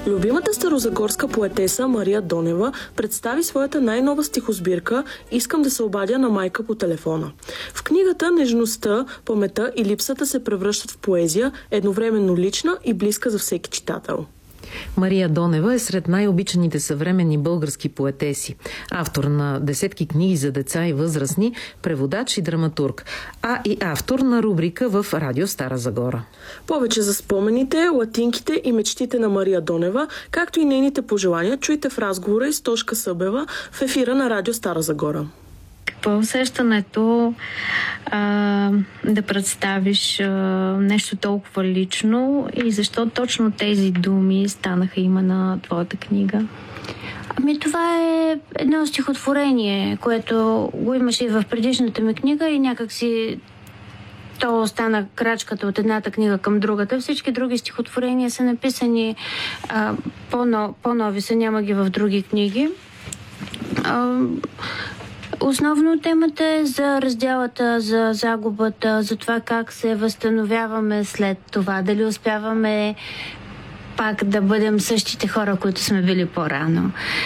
Любимата старозагорска поетеса Мария Донева представи своята най-нова стихосбирка «Искам да се обадя на майка по телефона». В книгата нежността, паметта и липсата се превръщат в поезия, едновременно лична и близка за всеки читател. Мария Донева е сред най-обичаните съвременни български поетеси. Автор на десетки книги за деца и възрастни, преводач и драматург, а и автор на рубрика в Радио Стара Загора. Повече за спомените, латинките и мечтите на Мария Донева, както и нейните пожелания, чуйте в разговора и с Тошка Събева в ефира на Радио Стара Загора. Какво е усещането да представиш нещо толкова лично и защо точно тези думи станаха име на твоята книга? Това е едно стихотворение, което го имаше и в предишната ми книга и някакси то стана крачката от едната книга към другата. Всички други стихотворения са написани по-нови са, няма ги в други книги. Основно темата е за разделата, за загубата, за това как се възстановяваме след това, дали успяваме пак да бъдем същите хора, които сме били по-рано.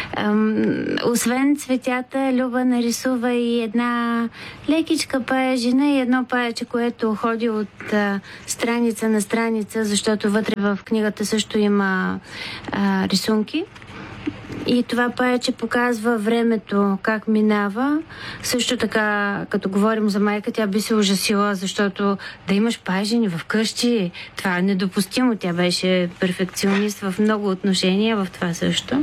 Освен цветята, Люба нарисува и една лекичка паежина и едно паече, което ходи от страница на страница, защото вътре в книгата също има рисунки. И това паече показва времето, как минава. Също така, като говорим за майка, тя би се ужасила, защото да имаш паежини вкъщи, това е недопустимо. Тя беше перфекционист в много отношения, в това също.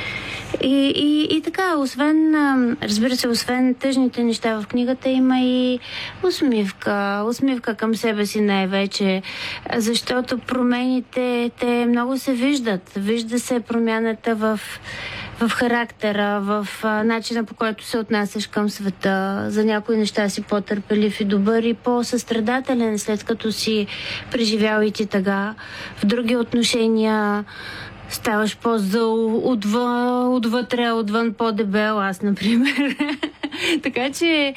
И така, разбира се, освен тъжните неща в книгата, има и усмивка към себе си най-вече, защото промените, те много се виждат. Вижда се промяната в характера, в начина, по който се отнасяш към света. За някои неща си по-търпелив и добър и по-състрадателен, след като си преживял и ти тъга. В други отношения ставаш по-зъл, отвътре, отвън по-дебел, аз, например. Така че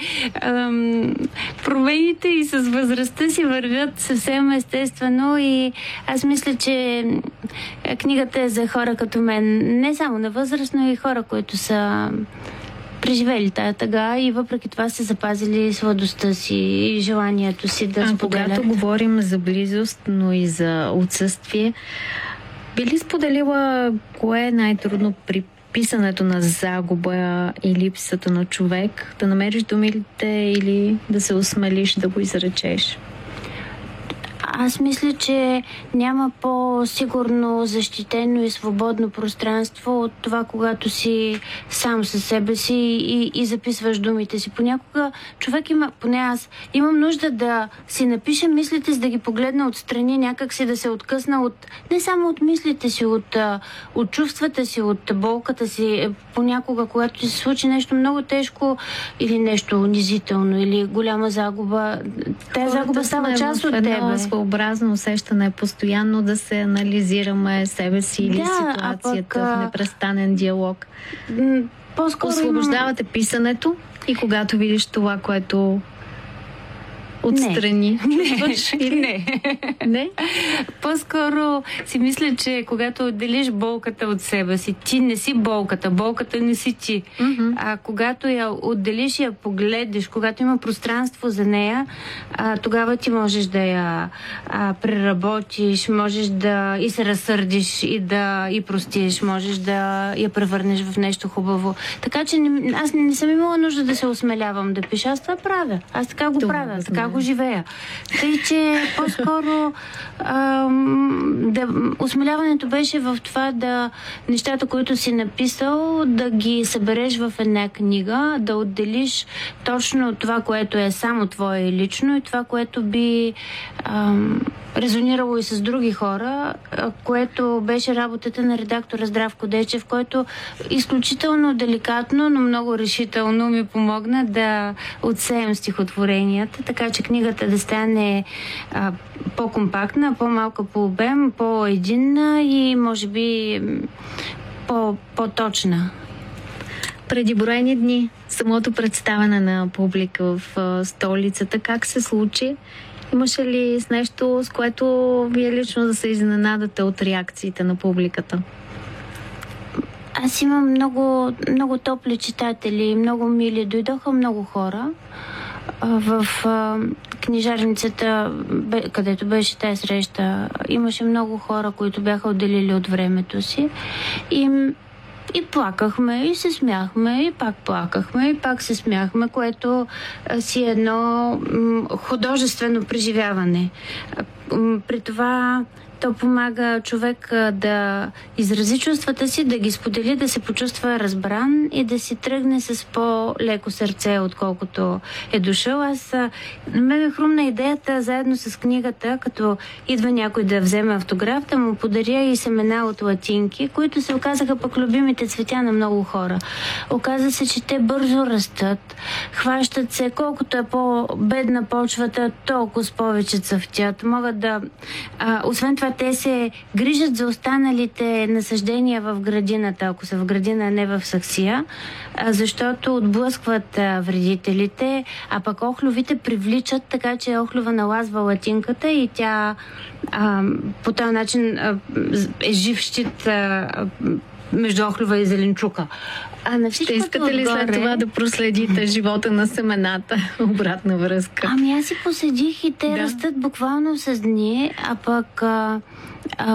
промените и с възрастта си вървят съвсем естествено и аз мисля, че книгата е за хора като мен. Не само на възраст, но и хора, които са преживели тая тъга и въпреки това са запазили сладостта си и желанието си да споделят. Когато говорим за близост, но и за отсъствие, би ли споделила кое е най-трудно при писането на загуба и липсата на човек? Да намериш думите или да се осмелиш да го изречеш? Аз мисля, че няма по-сигурно, защитено и свободно пространство от това, когато си сам със себе си и записваш думите си. Понякога човек поне аз имам нужда да си напиша мислите си, да ги погледна отстрани, някак си да се откъсна не само от мислите си, от чувствата си, от болката си. Понякога, когато ти се случи нещо много тежко или нещо унизително, или голяма загуба, тази загуба става част от тебе. Своеобразно усещане постоянно да се анализираме себе си или ситуацията в непрестанен диалог. Освобождавате писането и когато видиш това, което отстрани. Не. По-скоро си мисля, че когато отделиш болката от себе си, ти не си болката не си ти. Mm-hmm. А когато я отделиш и я погледнеш, когато има пространство за нея, тогава ти можеш да я преработиш, можеш да и се разсърдиш и простиш, можеш да я превърнеш в нещо хубаво. Така че аз не съм имала нужда да се осмелявам да пиша. Аз това правя. Аз така го правя. Така го живея. Тъй, че по-скоро осмеляването беше в това нещата, които си написал, да ги събереш в една книга, да отделиш точно това, което е само твое и лично и това, което би резонирало и с други хора, което беше работата на редактора Здравко Дечев, който изключително деликатно, но много решително ми помогна да отсеем стихотворенията, така че книгата да стане по-компактна, по-малка по обем, по-единна и може би по-точна. Преди броени дни самото представяне на публика в столицата, как се случи? Имаше ли с нещо, с което вие лично да се изненадате от реакциите на публиката? Аз имам много, много топли читатели, много мили. Дойдоха много хора в книжарницата, където беше тази среща. Имаше много хора, които бяха отделили от времето си. И плакахме, и се смяхме, и пак плакахме, и пак се смяхме, което си е едно художествено преживяване. При това то помага човек да изрази чувствата си, да ги сподели, да се почувства разбран и да си тръгне с по-леко сърце, отколкото е дошъл. Ме хрумна идеята заедно с книгата, като идва някой да вземе автограф, да му подаря и семена от латинки, които се оказаха пък любимите цветя на много хора. Оказа се, че те бързо растат, хващат се, колкото е по-бедна почвата, толкова с повече цъфтят. Могат да... освен това, те се грижат за останалите насъждения в градината, ако са в градина, а не в саксия, защото отблъскват вредителите, а пък охлювите привличат, така че охлюва налазва латинката и тя по този начин е жив щит между охлюва и зеленчука. Ще искате ли след това да проследите живота на семената? Обратна връзка. Аз си поседих и те растат буквално с дни, а пък